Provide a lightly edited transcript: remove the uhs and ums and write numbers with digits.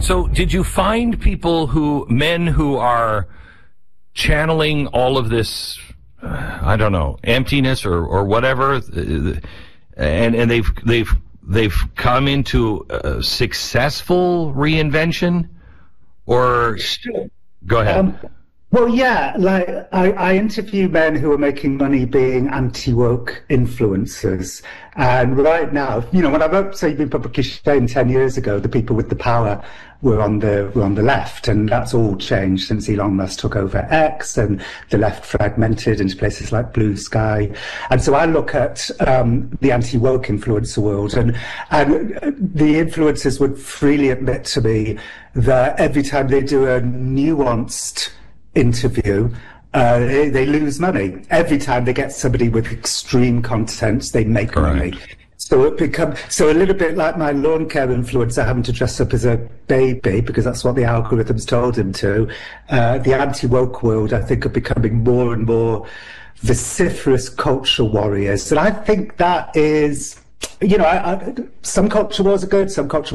So did you find men who are channeling all of this, I don't know, emptiness or whatever, and they've come into a successful reinvention? Or Sure. Go ahead. Well, yeah, like I interview men who are making money being anti-woke influencers. And right now, when I wrote Saving Public Shame 10 years ago, the people with the power were on the left, and that's all changed since Elon Musk took over X and the left fragmented into places like Blue Sky. And so I look at the anti-woke influencer world, and the influencers would freely admit to me that every time they do a nuanced interview, they lose money. Every time they get somebody with extreme content, they make money. So it becomes a little bit like my lawn care influencer having to dress up as a baby because that's what the algorithms told him to. The anti-woke world, I think, are becoming more and more vociferous culture warriors, and I think that is, some culture wars are good, some culture